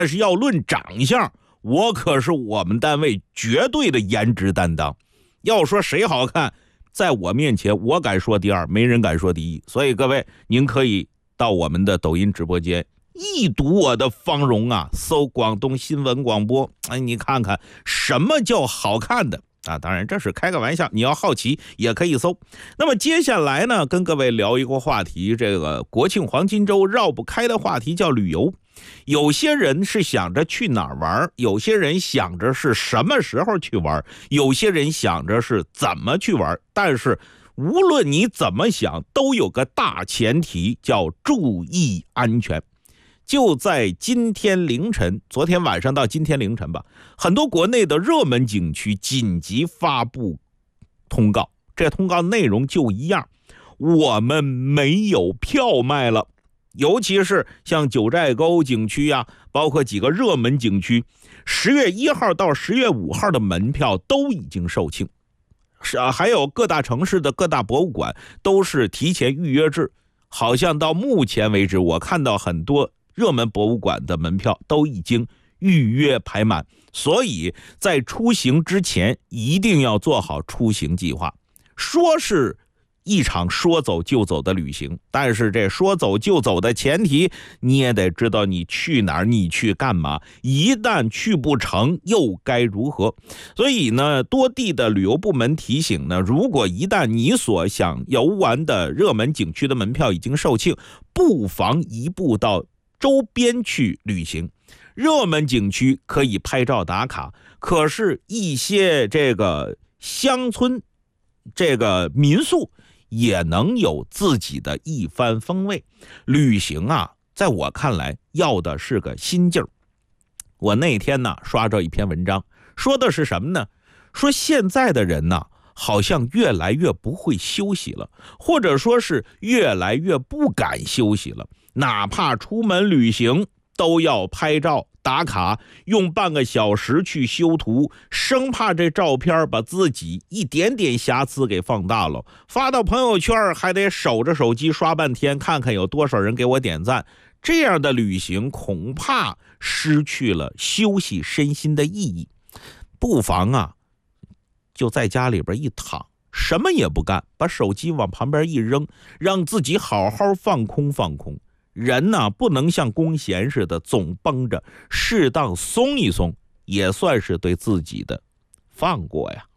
但是要论长相，我可是我们单位绝对的颜值担当。要说谁好看，在我面前我敢说第二，没人敢说第一。所以各位，您可以到我们的抖音直播间一睹我的芳容啊，搜广东新闻广播，你看看什么叫好看的啊，当然这是开个玩笑，你要好奇也可以搜。那么接下来呢，跟各位聊一个话题，这个国庆黄金周绕不开的话题叫旅游。有些人是想着去哪儿玩，有些人想着是什么时候去玩，有些人想着是怎么去玩，但是无论你怎么想，都有个大前提，叫注意安全。就在今天凌晨，昨天晚上到今天凌晨吧，很多国内的热门景区紧急发布通告，这通告内容就一样，我们没有票卖了。尤其是像九寨沟景区啊，包括几个热门景区，10月1号到10月5号的门票都已经售罄。还有各大城市的各大博物馆都是提前预约制，好像到目前为止，我看到很多热门博物馆的门票都已经预约排满，所以在出行之前一定要做好出行计划。说是一场说走就走的旅行，但是这说走就走的前提，你也得知道你去哪儿，你去干嘛，一旦去不成又该如何。所以呢，多地的旅游部门提醒呢，如果一旦你所想游玩的热门景区的门票已经售罄，不妨移步到周边去旅行。热门景区可以拍照打卡，可是一些这个乡村这个民宿也能有自己的一番风味。旅行啊，在我看来要的是个心劲儿。我那天呢刷着一篇文章，说的是什么呢？说现在的人呢，好像越来越不会休息了，或者说是越来越不敢休息了，哪怕出门旅行都要拍照打卡，用半个小时去修图，生怕这照片把自己一点点瑕疵给放大了，发到朋友圈还得守着手机刷半天，看看有多少人给我点赞。这样的旅行恐怕失去了休息身心的意义。不妨啊，就在家里边一躺，什么也不干，把手机往旁边一扔，让自己好好放空放空。人呢，不能像弓弦似的总绷着，适当松一松，也算是对自己的放过呀。